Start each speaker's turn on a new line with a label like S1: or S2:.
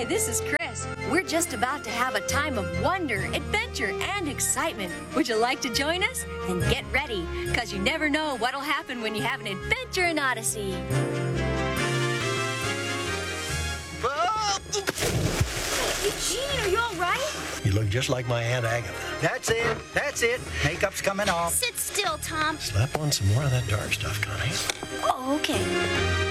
S1: Hi, this is Chris. We're just about to have a time of wonder, adventure, and excitement. Would you like to join us? Then get ready, because you never know what'll happen when you have an adventure in Odyssey.
S2: Eugene, are you all right?
S3: You look just like my Aunt Agatha.
S4: That's it. That's it. Makeup's coming off.
S2: Sit still, Tom.
S3: Slap on some more of that dark stuff, Connie.
S2: Oh, okay.